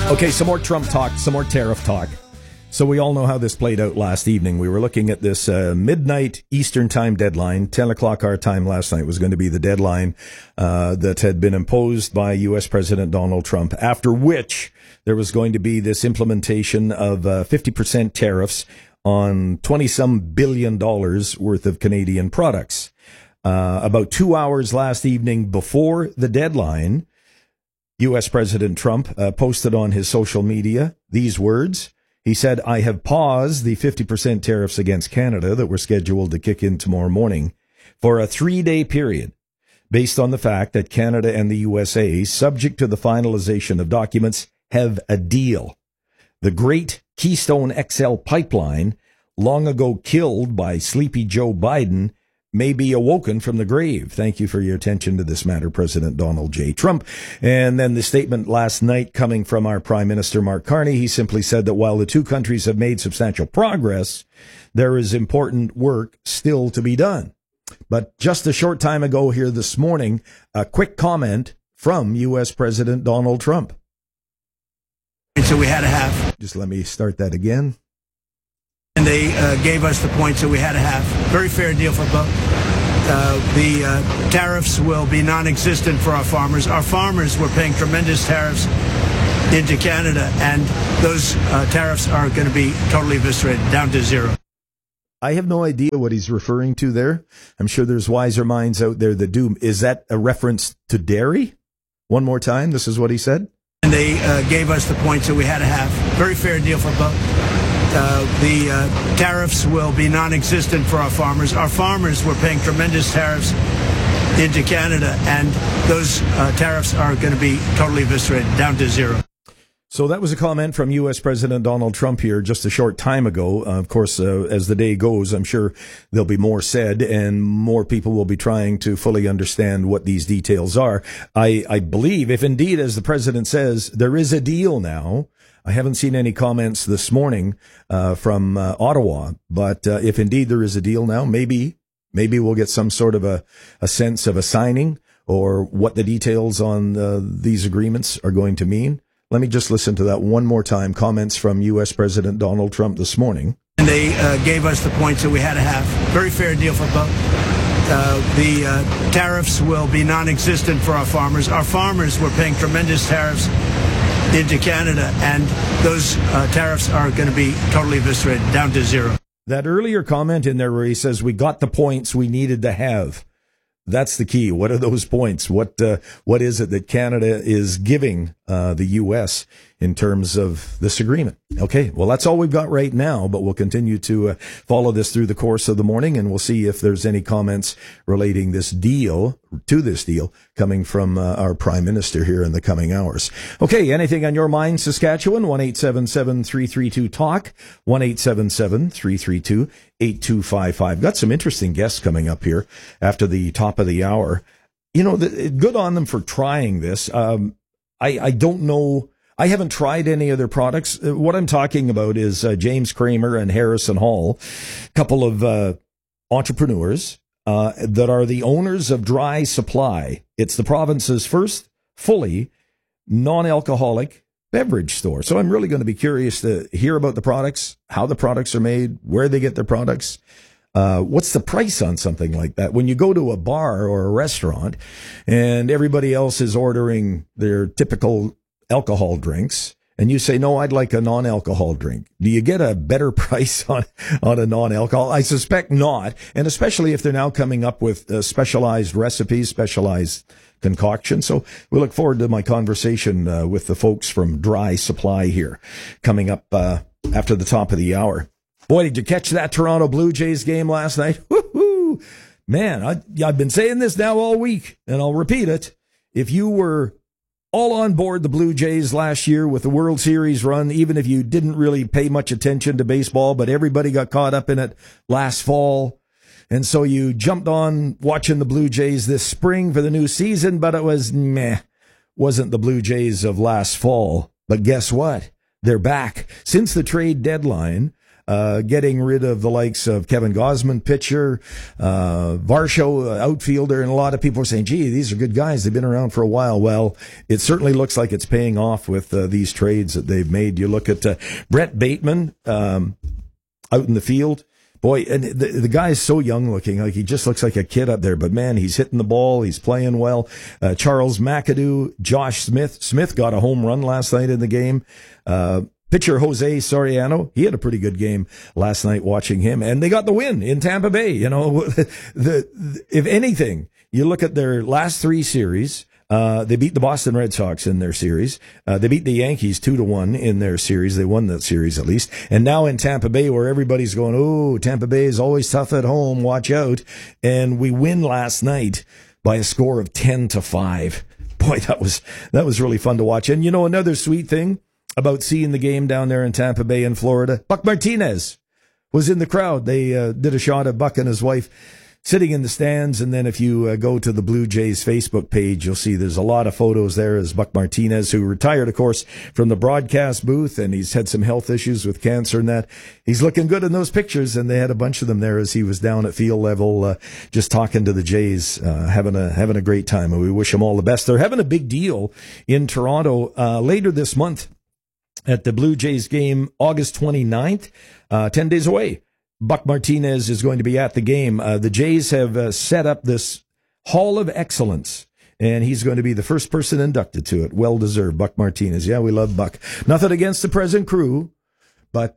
Okay, some more Trump talk, some more tariff talk. So we all know how this played out last evening. We were looking at this midnight Eastern time deadline. 10 o'clock our time last night was going to be the deadline that had been imposed by U.S. President Donald Trump, after which there was going to be this implementation of 50% tariffs on $20-some billion worth of Canadian products. About 2 hours last evening before the deadline, U.S. President Trump posted on his social media these words. He said, "I have paused the 50% tariffs against Canada that were scheduled to kick in tomorrow morning for a 3-day period based on the fact that Canada and the USA, subject to the finalization of documents, have a deal. The great Keystone XL pipeline, long ago killed by sleepy Joe Biden, may be awoken from the grave. Thank you for your attention to this matter, President Donald J. Trump." And then the statement last night coming from our Prime Minister, Mark Carney, he simply said that while the two countries have made substantial progress, there is important work still to be done. But just a short time ago here this morning, a quick comment from U.S. President Donald Trump. And so we had to have. Just let me start that again. And they gave us the points that we had to have. Very fair deal for both. The tariffs will be non-existent for our farmers. Our farmers were paying tremendous tariffs into Canada, and those tariffs are going to be totally eviscerated, down to zero. I have no idea what he's referring to there. I'm sure there's wiser minds out there that do. Is that a reference to dairy? One more time, this is what he said. And they gave us the points that we had to have. Very fair deal for both. The tariffs will be non-existent for our farmers. Our farmers were paying tremendous tariffs into Canada, and those tariffs are going to be totally eviscerated, down to zero. So that was a comment from U.S. President Donald Trump here just a short time ago. Of course, as the day goes, I'm sure there'll be more said and more people will be trying to fully understand what these details are. I believe, if indeed, as the president says, there is a deal now. I haven't seen any comments this morning from Ottawa, but if indeed there is a deal now, maybe we'll get some sort of a sense of a signing or what the details on these agreements are going to mean. Let me just listen to that one more time. Comments from U.S. President Donald Trump this morning. And they gave us the points that we had to have. Very fair deal for both. The tariffs will be non-existent for our farmers. Our farmers were paying tremendous tariffs into Canada, and those tariffs are going to be totally eviscerated, down to zero. That earlier comment in there where he says we got the points we needed to have. That's the key. What are those points? What is it that Canada is giving the U.S. in terms of this agreement? Okay, well, that's all we've got right now, but we'll continue to follow this through the course of the morning, and we'll see if there's any comments relating this deal coming from our Prime Minister here in the coming hours. Okay, anything on your mind, Saskatchewan? 1-877-332-TALK, 1-877-332-8255. Got some interesting guests coming up here after the top of the hour. You know, good on them for trying this. I don't know. I haven't tried any of their products. What I'm talking about is James Kramer and Harrison Hall, a couple of entrepreneurs that are the owners of Dry Supply. It's the province's first fully non-alcoholic beverage store. So I'm really going to be curious to hear about the products, how the products are made, where they get their products. What's the price on something like that? When you go to a bar or a restaurant and everybody else is ordering their typical alcohol drinks and you say, no, I'd like a non-alcohol drink. Do you get a better price on a non-alcohol? I suspect not. And especially if they're now coming up with specialized recipes, specialized concoction. So we look forward to my conversation with the folks from Dry Supply here coming up after the top of the hour. Boy, did you catch that Toronto Blue Jays game last night? Woo-hoo! Man, I've been saying this now all week, and I'll repeat it. If you were all on board the Blue Jays last year with the World Series run, even if you didn't really pay much attention to baseball, but everybody got caught up in it last fall, and so you jumped on watching the Blue Jays this spring for the new season, but it was wasn't the Blue Jays of last fall. But guess what? They're back. Since the trade deadline, getting rid of the likes of Kevin Gausman, pitcher, Varsho, outfielder, and a lot of people are saying, gee, these are good guys. They've been around for a while. Well, it certainly looks like it's paying off with these trades that they've made. You look at Brett Bateman out in the field. Boy, and the guy is so young looking, like he just looks like a kid up there, but man, he's hitting the ball, he's playing well. Charles McAdoo, Josh Smith. Smith got a home run last night in the game. Pitcher Jose Soriano, he had a pretty good game last night watching him, and they got the win in Tampa Bay. You know, if anything, you look at their last three series, they beat the Boston Red Sox in their series. They beat the Yankees 2-1 in their series. They won that series at least. And now in Tampa Bay, where everybody's going, oh, Tampa Bay is always tough at home. Watch out. And we win last night by a score of 10-5. Boy, that was really fun to watch. And you know, another sweet thing about seeing the game down there in Tampa Bay in Florida, Buck Martinez was in the crowd. They did a shot of Buck and his wife sitting in the stands, and then if you go to the Blue Jays Facebook page, you'll see there's a lot of photos there as Buck Martinez, who retired, of course, from the broadcast booth, and he's had some health issues with cancer and that. He's looking good in those pictures, and they had a bunch of them there as he was down at field level, just talking to the Jays, having a great time, and we wish him all the best. They're having a big deal in Toronto later this month at the Blue Jays game, August 29th, 10 days away. Buck Martinez is going to be at the game. The Jays have set up this Hall of Excellence, and he's going to be the first person inducted to it. Well deserved, Buck Martinez. Yeah, we love Buck. Nothing against the present crew, but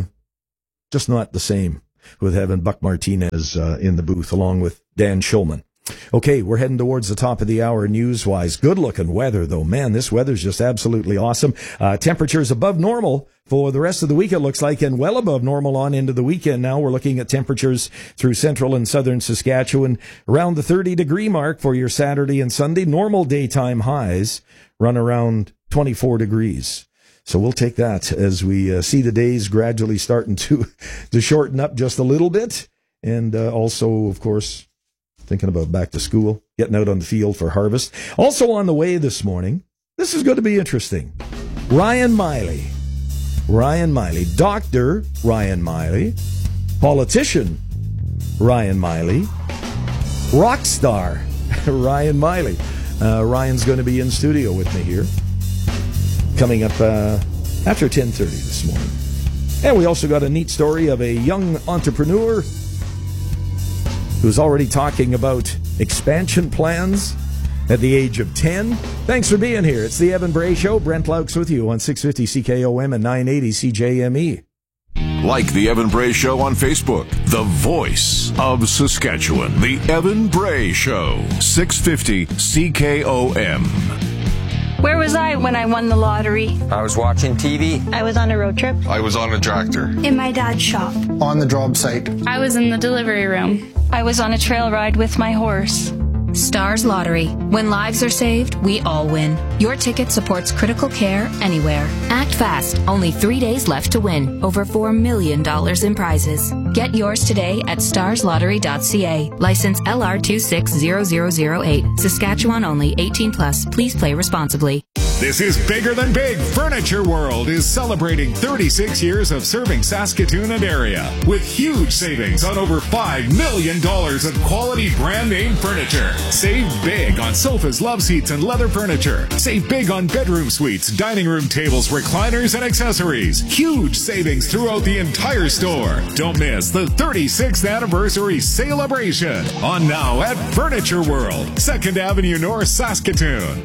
just not the same with having Buck Martinez in the booth along with Dan Schulman. Okay, we're heading towards the top of the hour news-wise. Good-looking weather, though. Man, this weather's just absolutely awesome. Temperatures above normal for the rest of the week, it looks like, and well above normal on into the weekend now. We're looking at temperatures through central and southern Saskatchewan around the 30-degree mark for your Saturday and Sunday. Normal daytime highs run around 24 degrees. So we'll take that as we see the days gradually starting to shorten up just a little bit. And also, of course, thinking about back to school, getting out on the field for harvest. Also on the way this morning, this is going to be interesting. Ryan Miley, Dr. Ryan Miley, politician Ryan Miley, rock star Ryan Miley. Ryan's going to be in studio with me here, coming up after 10:30 this morning. And we also got a neat story of a young entrepreneur who's already talking about expansion plans at the age of 10. Thanks for being here. It's the Evan Bray Show. Brent Laux with you on 650 CKOM and 980 CJME. Like the Evan Bray Show on Facebook, the voice of Saskatchewan. The Evan Bray Show, 650 CKOM. Where was I when I won the lottery? I was watching TV. I was on a road trip. I was on a tractor. In my dad's shop. On the job site. I was in the delivery room. I was on a trail ride with my horse. Stars Lottery. When lives are saved, we all win. Your ticket supports critical care anywhere. Act fast. Only 3 days left to win. Over $4 million in prizes. Get yours today at starslottery.ca. License LR260008. Saskatchewan only. 18+. Please play responsibly. This is Bigger Than Big. Furniture World is celebrating 36 years of serving Saskatoon and area with huge savings on over $5 million of quality brand name furniture. Save big on sofas, love seats, and leather furniture. Save big on bedroom suites, dining room tables, recliners, and accessories. Huge savings throughout the entire store. Don't miss the 36th anniversary celebration on now at Furniture World, 2nd Avenue North, Saskatoon.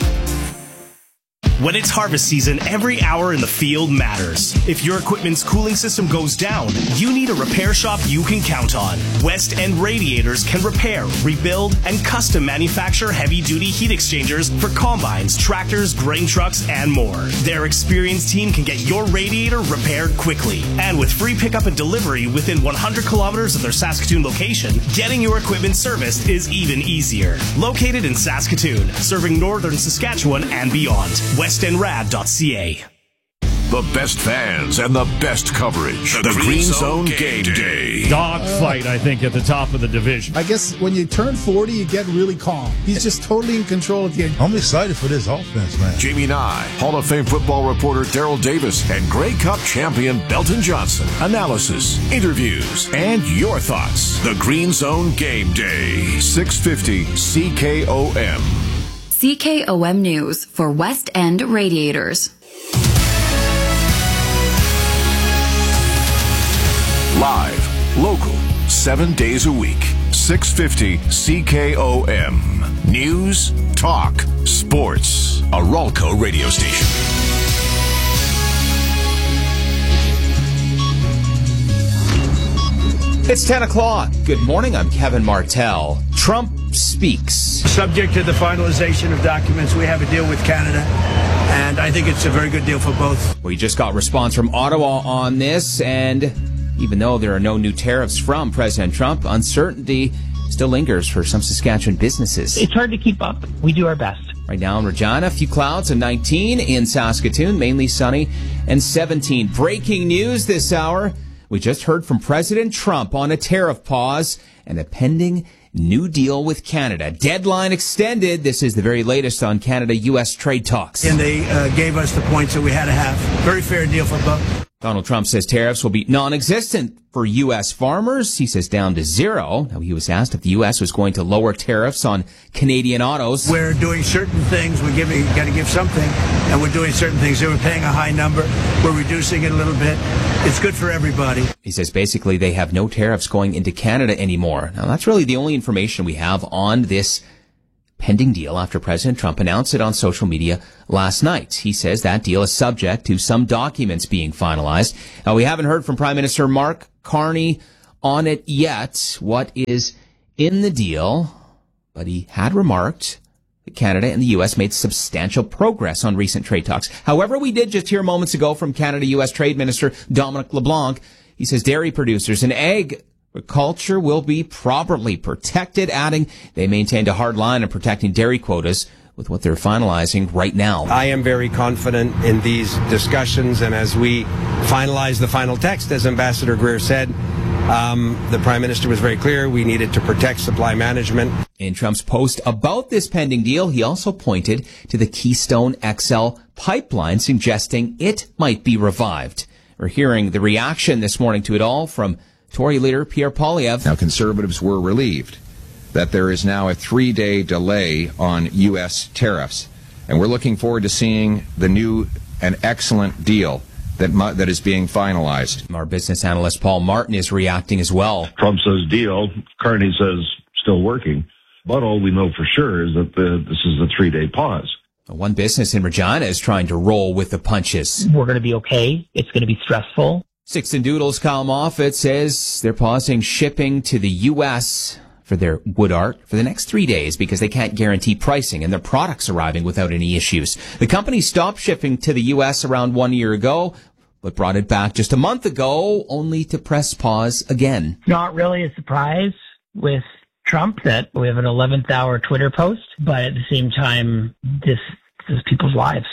When it's harvest season, every hour in the field matters. If your equipment's cooling system goes down, you need a repair shop you can count on. West End Radiators can repair, rebuild, and custom manufacture heavy-duty heat exchangers for combines, tractors, grain trucks, and more. Their experienced team can get your radiator repaired quickly. And with free pickup and delivery within 100 kilometers of their Saskatoon location, getting your equipment serviced is even easier. Located in Saskatoon, serving northern Saskatchewan and beyond. WestEndRad.ca. The best fans and the best coverage. The Green Zone Game Day. Dogfight, I think, at the top of the division. I guess when you turn 40, you get really calm. He's just totally in control of the game. I'm excited for this offense, man. Jamie Nye, Hall of Fame football reporter Daryl Davis, and Grey Cup champion Belton Johnson. Analysis, interviews, and your thoughts. The Green Zone Game Day. 650 CKOM. CKOM News for West End Radiators. Live, local, 7 days a week. 650 CKOM. News, talk, sports. A Ralco radio station. It's 10 o'clock. Good morning. I'm Kevin Martell. Trump speaks. Subject to the finalization of documents, we have a deal with Canada, and I think it's a very good deal for both. We just got response from Ottawa on this, and even though there are no new tariffs from President Trump, uncertainty still lingers for some Saskatchewan businesses. It's hard to keep up. We do our best. Right now in Regina, a few clouds and 19. In Saskatoon, mainly sunny and 17. Breaking news this hour. We just heard from President Trump on a tariff pause and a pending new deal with Canada. Deadline extended. This is the very latest on Canada-U.S. trade talks. And they gave us the points that we had to have. Very fair deal for both. Donald Trump says tariffs will be non-existent for U.S. farmers. He says down to zero. Now, he was asked if the U.S. was going to lower tariffs on Canadian autos. We're doing certain things. Got to give something, and we're doing certain things. They were paying a high number. We're reducing it a little bit. It's good for everybody. He says basically they have no tariffs going into Canada anymore. Now, that's really the only information we have on this pending deal after President Trump announced it on social media last night. He says that deal is subject to some documents being finalized. Now, we haven't heard from Prime Minister Mark Carney on it yet, what is in the deal, but he had remarked that Canada and the U.S. made substantial progress on recent trade talks. However, we did just hear moments ago from Canada-U.S. Trade Minister Dominic LeBlanc. He says dairy producers and agriculture will be properly protected, adding they maintained a hard line on protecting dairy quotas with what they're finalizing right now. I am very confident in these discussions, and as we finalize the final text, as Ambassador Greer said, the Prime Minister was very clear we needed to protect supply management. In Trump's post about this pending deal, he also pointed to the Keystone XL pipeline, suggesting it might be revived. We're hearing the reaction this morning to it all from Tory leader Pierre Poilievre. Now, Conservatives were relieved that there is now a 3-day delay on U.S. tariffs, and we're looking forward to seeing the new and excellent deal that is being finalized. Our business analyst Paul Martin is reacting as well. Trump says deal, Carney says still working, but all we know for sure is that this is a 3-day pause. One business in Regina is trying to roll with the punches. We're going to be okay. It's going to be stressful. Six and Doodles Kyle Moffat says they're pausing shipping to the U.S. for their wood art for the next 3 days because they can't guarantee pricing and their products arriving without any issues. The company stopped shipping to the U.S. around 1 year ago, but brought it back just a month ago, only to press pause again. Not really a surprise with Trump that we have an 11th hour Twitter post, but at the same time, this is people's lives.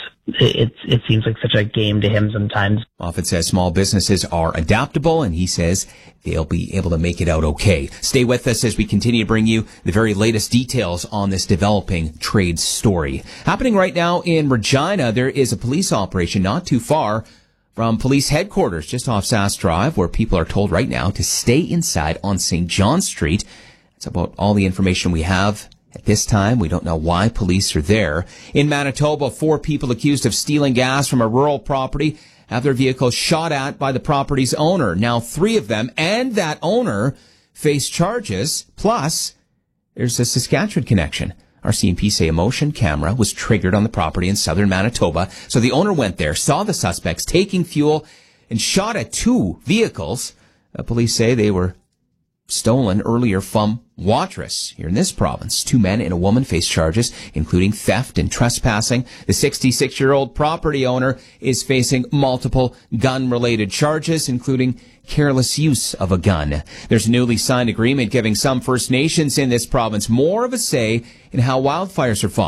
It seems like such a game to him sometimes. Moffat says small businesses are adaptable, and he says they'll be able to make it out okay. Stay with us as we continue to bring you the very latest details on this developing trade story. Happening right now in Regina, there is a police operation not too far from police headquarters just off Sass Drive, where people are told right now to stay inside on St. John Street. That's about all the information we have. At this time, we don't know why police are there. In Manitoba, 4 people accused of stealing gas from a rural property have their vehicles shot at by the property's owner. Now, 3 of them and that owner face charges. Plus, there's a Saskatchewan connection. Our CMP say a motion camera was triggered on the property in southern Manitoba. So the owner went there, saw the suspects taking fuel, and shot at 2 vehicles. Police say they were stolen earlier from Watrous here in this province. 2 men and a woman face charges, including theft and trespassing. The 66-year-old property owner is facing multiple gun-related charges, including careless use of a gun. There's a newly signed agreement giving some First Nations in this province more of a say in how wildfires are fought.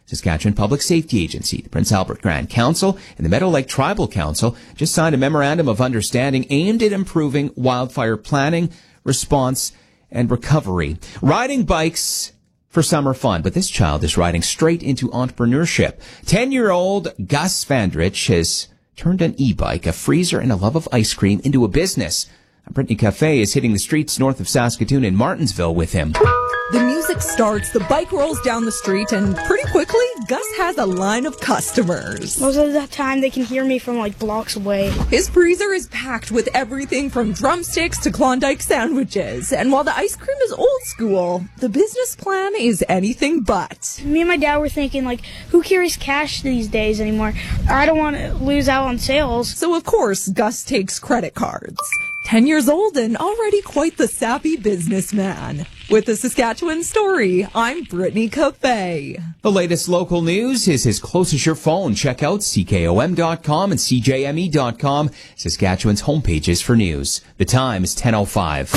Saskatchewan Public Safety Agency, the Prince Albert Grand Council, and the Meadow Lake Tribal Council just signed a memorandum of understanding aimed at improving wildfire planning, response, and recovery. Riding bikes for summer fun, but this child is riding straight into entrepreneurship. 10-year-old Gus Vandrich has turned an e-bike, a freezer, and a love of ice cream into a business. Brittany Cafe is hitting the streets north of Saskatoon in Martinsville with him. The music starts, the bike rolls down the street, and pretty quickly, Gus has a line of customers. Most of the time, they can hear me from like blocks away. His freezer is packed with everything from drumsticks to Klondike sandwiches. And while the ice cream is old school, the business plan is anything but. Me and my dad were thinking, like, who carries cash these days anymore? I don't want to lose out on sales. So, of course, Gus takes credit cards. 10 years old and already quite the savvy businessman. With the Saskatchewan Story, I'm Brittany Cafe. The latest local news is as close as your phone. Check out CKOM.com and CJME.com, Saskatchewan's homepages for news. The time is 10:05.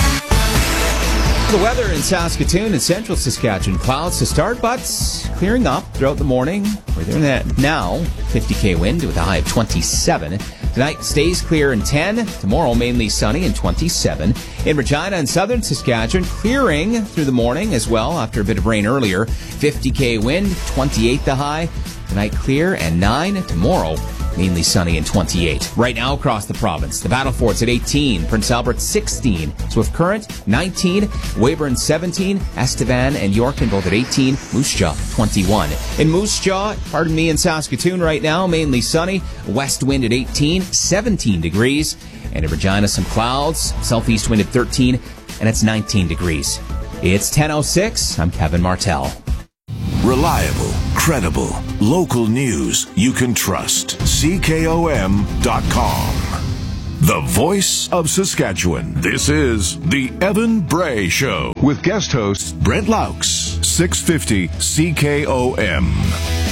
The weather in Saskatoon and central Saskatchewan, clouds to start, but clearing up throughout the morning. We're there now, 50k wind with a high of 27. Tonight stays clear and 10. Tomorrow mainly sunny and 27. In Regina and southern Saskatchewan, clearing through the morning as well after a bit of rain earlier. 50k wind, 28 the high. Tonight clear and 9. Tomorrow mainly sunny and 28. Right now across the province, the Battlefort's at 18, Prince Albert 16, Swift Current 19, Weyburn 17, Estevan and Yorkton both at 18, Moose Jaw 21. In Moose Jaw, in Saskatoon right now, mainly sunny, west wind at 18, 17 degrees, and in Regina some clouds, southeast wind at 13, and it's 19 degrees. It's 10:06, I'm Kevin Martell. Reliable, credible, local news you can trust. CKOM.com. The voice of Saskatchewan. This is The Evan Bray Show with guest host Brent Laux, 650 CKOM.